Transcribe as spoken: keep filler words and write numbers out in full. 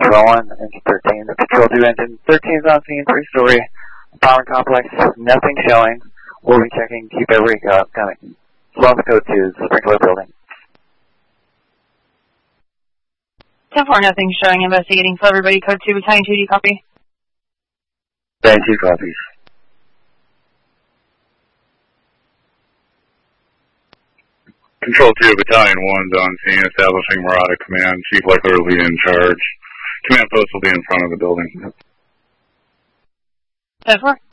Control one, Engine thirteen. The Control two engine thirteen is on scene, three-story apartment complex. Nothing showing. We'll be checking. Keep every uh, coming. Sloan code two, sprinkler building. ten four, nothing showing. Investigating. So everybody, code two, battalion two, do you copy? Battalion two copies. Control two, Battalion one's on scene, establishing Murata command. Chief Leckler will be in charge. Command post will be in front of the building. ten four.